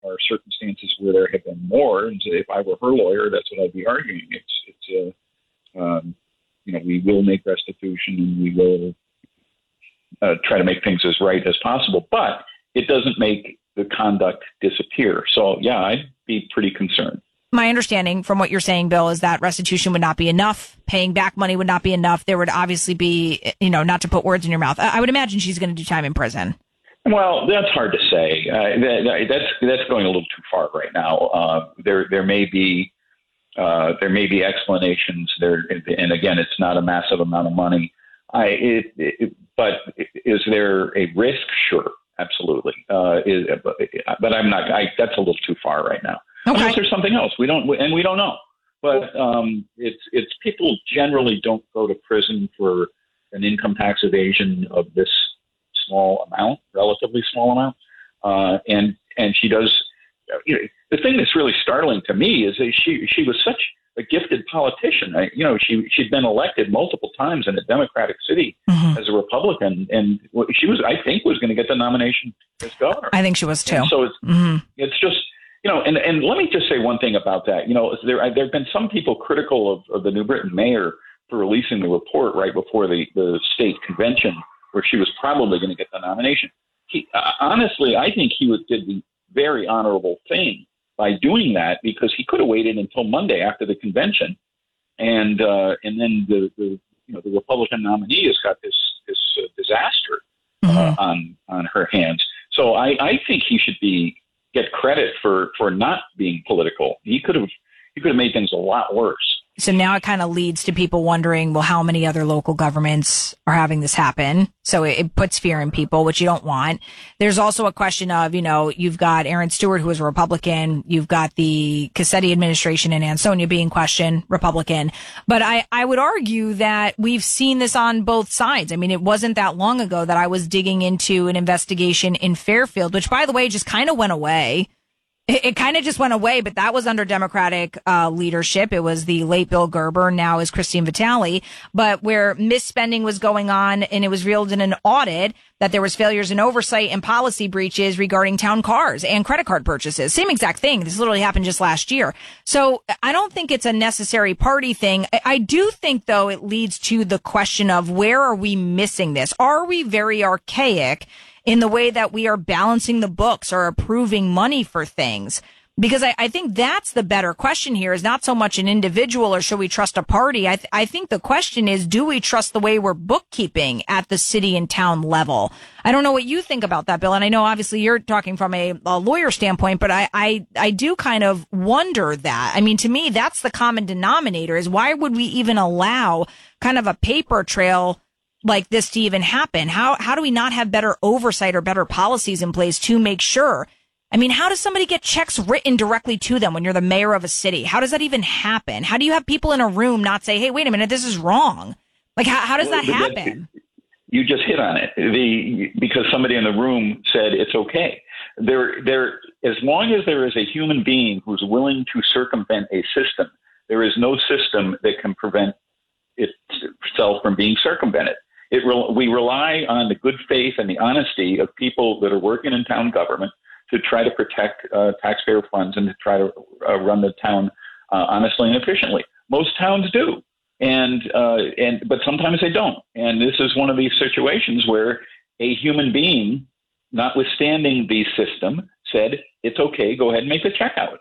are circumstances where there have been more. And if I were her lawyer, that's what I'd be arguing. We will make restitution and we will try to make things as right as possible. But it doesn't make the conduct disappear. So, yeah, I'd be pretty concerned. My understanding from what you're saying, Bill, is that restitution would not be enough. Paying back money would not be enough. There would obviously be, not to put words in your mouth. I would imagine she's going to do time in prison. Well, that's hard to say. That's going a little too far right now. There may be explanations there, and again, it's not a massive amount of money. But is there a risk? Sure, absolutely. But I'm not. That's a little too far right now. Okay. Unless there's something else, we don't know. But it's people generally don't go to prison for an income tax evasion of this relatively small amount, and she does. The thing that's really startling to me is that she was such a gifted politician. She'd been elected multiple times in a Democratic city as a Republican, and she was going to get the nomination as governor. I think she was too. And so it's just. And let me just say one thing about that. There have been some people critical of the New Britain mayor for releasing the report right before the state convention, where she was probably going to get the nomination. Honestly, I think he did the very honorable thing by doing that, because he could have waited until Monday after the convention, and then the Republican nominee has got this disaster on her hands. So I think he should get credit for not being political. He could have made things a lot worse. So now it kind of leads to people wondering, well, how many other local governments are having this happen? So it puts fear in people, which you don't want. There's also a question of, you've got Aaron Stewart, who is a Republican. You've got the Cassetti administration and Ansonia being questioned, Republican. But I would argue that we've seen this on both sides. I mean, it wasn't that long ago that I was digging into an investigation in Fairfield, which, by the way, just kind of went away. It kind of just went away, but that was under Democratic leadership. It was the late Bill Gerber, now is Christine Vitale, but where misspending was going on, and it was revealed in an audit that there was failures in oversight and policy breaches regarding town cars and credit card purchases. Same exact thing. This literally happened just last year. So I don't think it's a necessary party thing. I do think, though, it leads to the question of where are we missing this? Are we very archaic in the way that we are balancing the books or approving money for things? Because I think that's the better question here, is not so much an individual or should we trust a party. I think the question is, do we trust the way we're bookkeeping at the city and town level? I don't know what you think about that, Bill. And I know obviously you're talking from a lawyer standpoint, but I do kind of wonder that. I mean, to me, that's the common denominator, is why would we even allow kind of a paper trail like this to even happen? How do we not have better oversight or better policies in place to make sure? I mean, how does somebody get checks written directly to them when you're the mayor of a city? How does that even happen? How do you have people in a room not say, hey, wait a minute, this is wrong? Like, how does that happen? You just hit on it. Because somebody in the room said it's okay. As long as there is a human being who's willing to circumvent a system, there is no system that can prevent itself from being circumvented. We rely on the good faith and the honesty of people that are working in town government to try to protect taxpayer funds and to try to run the town honestly and efficiently. Most towns do, but sometimes they don't. And this is one of these situations where a human being, notwithstanding the system, said it's okay, go ahead and make the check out.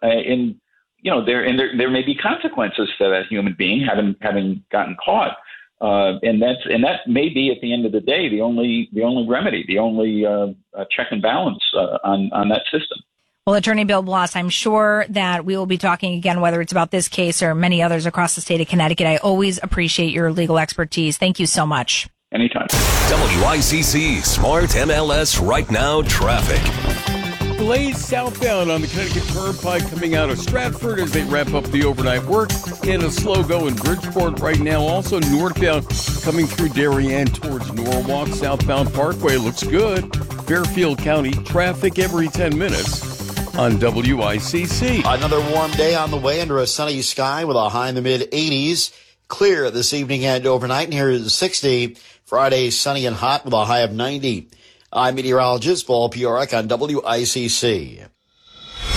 There may be consequences to that human being having gotten caught. And that may be, at the end of the day, the only remedy, the only check and balance on that system. Well, Attorney Bill Bloss, I'm sure that we will be talking again, whether it's about this case or many others across the state of Connecticut. I always appreciate your legal expertise. Thank you so much. Anytime. WICC Smart MLS Right Now Traffic. Delays southbound on the Connecticut Turnpike coming out of Stratford as they wrap up the overnight work, and a slow go in Bridgeport right now. Also northbound coming through Darien towards Norwalk. Southbound Parkway looks good. Fairfield County traffic every 10 minutes on WICC. Another warm day on the way under a sunny sky with a high in the mid-80s. Clear this evening and overnight, and here is 60. Friday, sunny and hot with a high of 90. I'm meteorologist Paul Piorek on WICC.